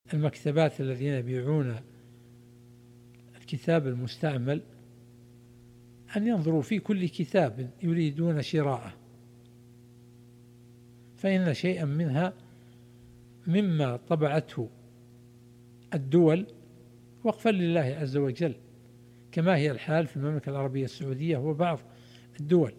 المكتبات الذين يبيعون الكتاب المستعمل أن ينظروا في كل كتاب يريدون شراءه، فإن شيئا منها مما طبعته الدول وقفا لله عز وجل، كما هي الحال في المملكة العربية السعودية وبعض الدول،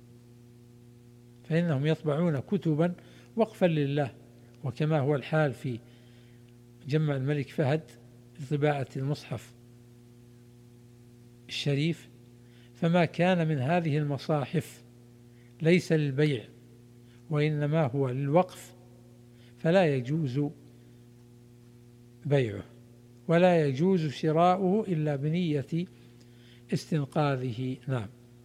فإنهم يطبعون كتبا وقفا لله، وكما هو الحال في جمع الملك فهد لطباعة المصحف الشريف. فما كان من هذه المصاحف ليس للبيع وإنما هو للوقف فلا يجوز بيعه ولا يجوز شراؤه إلا بنية استنقاذه. نعم.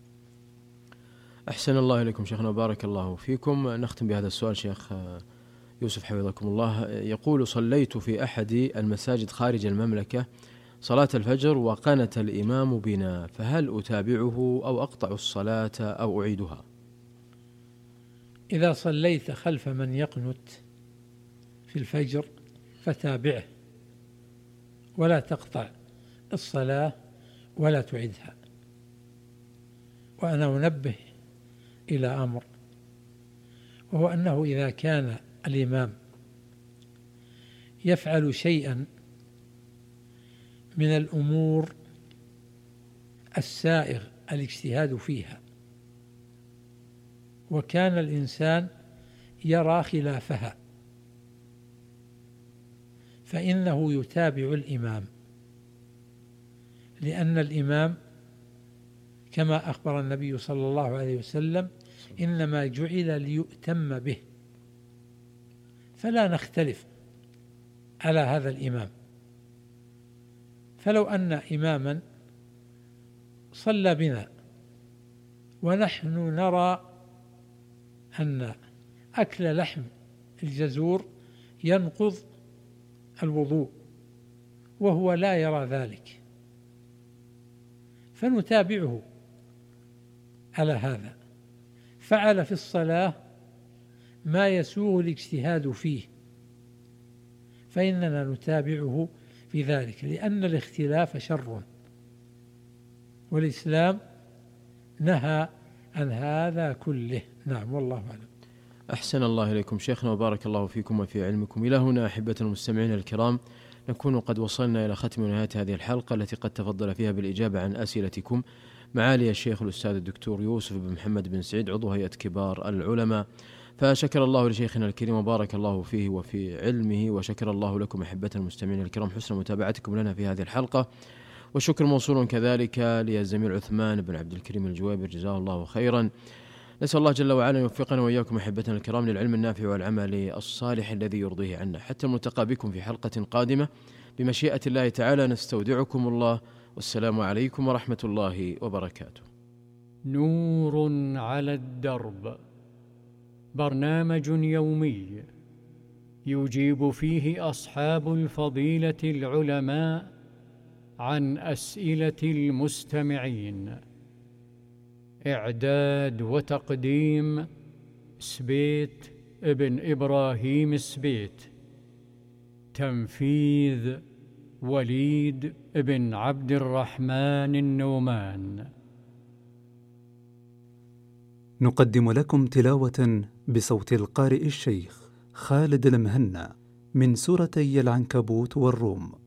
أحسن الله إليكم شيخنا وبارك الله فيكم. نختم بهذا السؤال شيخ يوسف حفظكم الله. يقول: صليت في أحد المساجد خارج المملكة صلاة الفجر وقنت الإمام بنا، فهل أتابعه أو أقطع الصلاة أو أعيدها؟ إذا صليت خلف من يقنت في الفجر فتابعه ولا تقطع الصلاة ولا تعيدها. وأنا أنبه إلى أمر، وهو أنه إذا كان الإمام يفعل شيئا من الأمور السائغ الاجتهاد فيها وكان الإنسان يرى خلافها، فإنه يتابع الإمام، لأن الإمام كما أخبر النبي صلى الله عليه وسلم إنما جعل ليؤتم به، فلا نختلف على هذا الإمام. فلو أن إماما صلى بنا ونحن نرى أن أكل لحم الجزور ينقض الوضوء وهو لا يرى ذلك، فنتابعه على هذا. فعل في الصلاة ما يسوغ الاجتهاد فيه، فإننا نتابعه في ذلك، لأن الاختلاف شر، والإسلام نهى عن هذا كله. نعم، والله أعلم. أحسن الله إليكم شيخنا وبارك الله فيكم وفي علمكم. إلى هنا أحبة المستمعين الكرام نكون قد وصلنا إلى ختم ونهاية هذه الحلقة التي قد تفضل فيها بالإجابة عن أسئلتكم معالي الشيخ الأستاذ الدكتور يوسف بن محمد بن سعيد عضو هيئة كبار العلماء. فشكر الله لشيخنا الكريم وبارك الله فيه وفي علمه، وشكر الله لكم أحبة المستمعين الكرام حسن متابعتكم لنا في هذه الحلقة، والشكر موصول كذلك للزميل عثمان بن عبد الكريم الجويبر جزاه الله خيرا. نسأل الله جل وعلا يوفقنا وإياكم أحبتنا الكرام للعلم النافع والعمل الصالح الذي يرضيه عنا. حتى الملتقى بكم في حلقة قادمة بمشيئة الله تعالى، نستودعكم الله، والسلام عليكم ورحمة الله وبركاته. نور على الدرب، برنامج يومي يجيب فيه أصحاب الفضيلة العلماء عن أسئلة المستمعين. إعداد وتقديم سبيت ابن إبراهيم سبيت. تنفيذ وليد ابن عبد الرحمن النومان. نقدم لكم تلاوة بصوت القارئ الشيخ خالد المهنا من سورتي العنكبوت والروم.